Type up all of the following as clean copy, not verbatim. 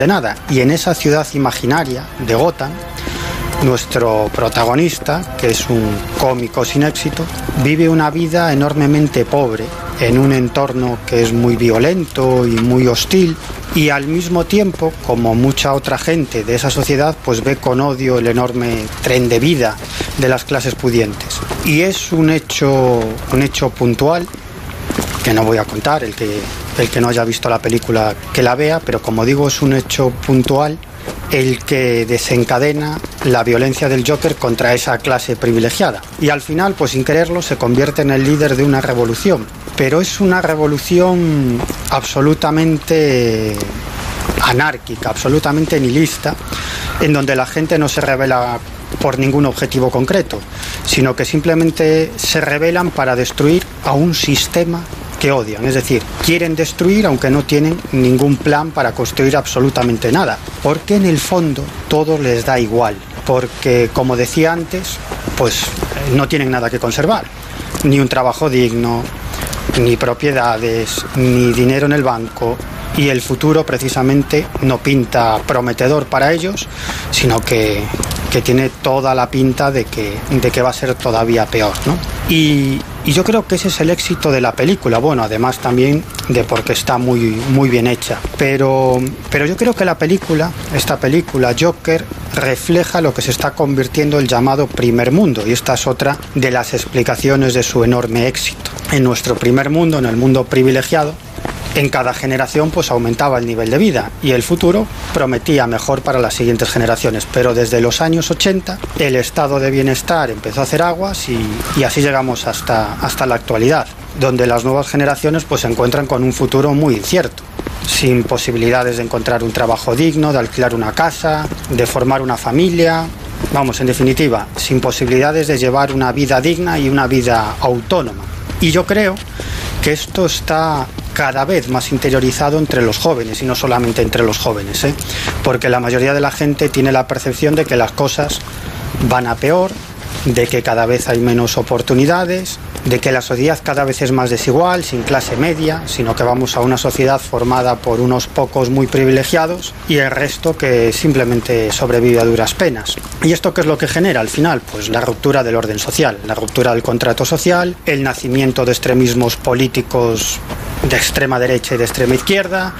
nada. Y en esa ciudad imaginaria de Gotham, nuestro protagonista, que es un cómico sin éxito, vive una vida enormemente pobre en un entorno que es muy violento y muy hostil, y al mismo tiempo, como mucha otra gente de esa sociedad, pues ve con odio el enorme tren de vida de las clases pudientes. Y es un hecho puntual que no voy a contar, el que no haya visto la película que la vea, pero como digo, es un hecho puntual el que desencadena la violencia del Joker contra esa clase privilegiada. Y al final, pues sin quererlo, se convierte en el líder de una revolución. Pero es una revolución absolutamente anárquica, absolutamente nihilista, en donde la gente no se rebela por ningún objetivo concreto, sino que simplemente se rebelan para destruir a un sistema que odian. Es decir, quieren destruir aunque no tienen ningún plan para construir absolutamente nada, porque en el fondo todo les da igual, porque como decía antes, pues no tienen nada que conservar, ni un trabajo digno, ni propiedades, ni dinero en el banco, y el futuro precisamente no pinta prometedor para ellos, sino que tiene toda la pinta de que va a ser todavía peor, ¿no? Y yo creo que ese es el éxito de la película, bueno, además también de porque está muy bien hecha, pero yo creo que esta película Joker, refleja lo que se está convirtiendo el llamado primer mundo, y esta es otra de las explicaciones de su enorme éxito. En nuestro primer mundo, en el mundo privilegiado, en cada generación pues aumentaba el nivel de vida y el futuro prometía mejor para las siguientes generaciones, pero desde los años 80 el estado de bienestar empezó a hacer aguas y así llegamos hasta la actualidad, donde las nuevas generaciones pues se encuentran con un futuro muy incierto, sin posibilidades de encontrar un trabajo digno, de alquilar una casa, de formar una familia, vamos, en definitiva, sin posibilidades de llevar una vida digna y una vida autónoma. Y yo creo que esto está cada vez más interiorizado entre los jóvenes, y no solamente entre los jóvenes, porque la mayoría de la gente tiene la percepción de que las cosas van a peor, de que cada vez hay menos oportunidades, de que la sociedad cada vez es más desigual, sin clase media, sino que vamos a una sociedad formada por unos pocos muy privilegiados y el resto que simplemente sobrevive a duras penas. ¿Y esto qué es lo que genera al final? Pues la ruptura del orden social, la ruptura del contrato social, el nacimiento de extremismos políticos de extrema derecha y de extrema izquierda,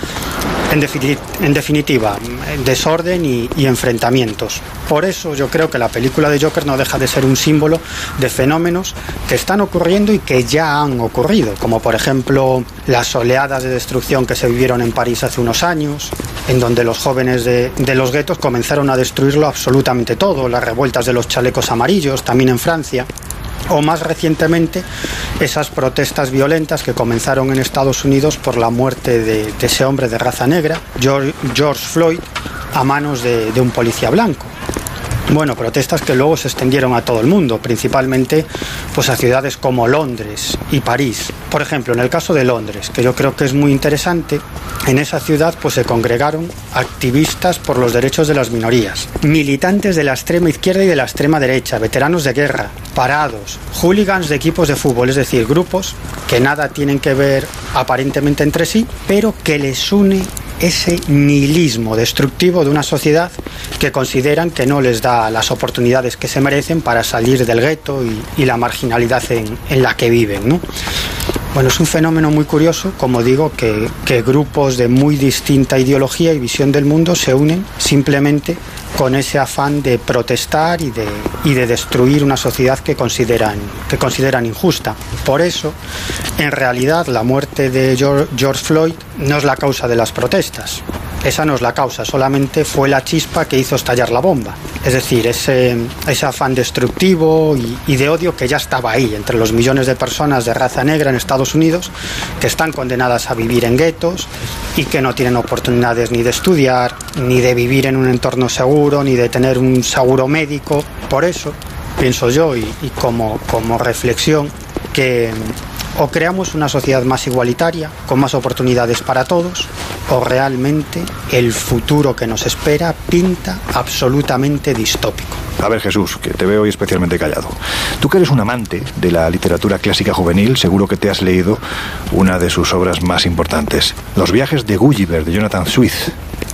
en definitiva, desorden y enfrentamientos. Por eso yo creo que la película de Joker no deja de ser un símbolo de fenómenos que están ocurriendo y que ya han ocurrido, como por ejemplo las oleadas de destrucción que se vivieron en París hace unos años, en donde los jóvenes de los guetos comenzaron a destruirlo absolutamente todo, las revueltas de los chalecos amarillos, también en Francia, o más recientemente esas protestas violentas que comenzaron en Estados Unidos por la muerte de ese hombre de raza negra, George Floyd, a manos de un policía blanco. Bueno, protestas que luego se extendieron a todo el mundo, principalmente pues a ciudades como Londres y París. Por ejemplo, en el caso de Londres, que yo creo que es muy interesante, en esa ciudad pues se congregaron activistas por los derechos de las minorías, militantes de la extrema izquierda y de la extrema derecha, veteranos de guerra, parados, hooligans de equipos de fútbol, es decir, grupos que nada tienen que ver aparentemente entre sí, pero que les une ese nihilismo destructivo de una sociedad que consideran que no les da las oportunidades que se merecen para salir del gueto y la marginalidad en la que viven, ¿no? Bueno, es un fenómeno muy curioso, como digo, que grupos de muy distinta ideología y visión del mundo se unen simplemente con ese afán de protestar y de destruir una sociedad que consideran injusta. Por eso, en realidad, la muerte de George Floyd no es la causa de las protestas. Esa no es la causa, solamente fue la chispa que hizo estallar la bomba. Es decir, ese afán destructivo y de odio que ya estaba ahí entre los millones de personas de raza negra en Estados Unidos que están condenadas a vivir en guetos y que no tienen oportunidades ni de estudiar, ni de vivir en un entorno seguro, ni de tener un seguro médico. Por eso, pienso yo, y como reflexión, que o creamos una sociedad más igualitaria, con más oportunidades para todos, o realmente el futuro que nos espera pinta absolutamente distópico. A ver, Jesús, que te veo hoy especialmente callado. Tú que eres un amante de la literatura clásica juvenil, seguro que te has leído una de sus obras más importantes, Los viajes de Gulliver, de Jonathan Swift.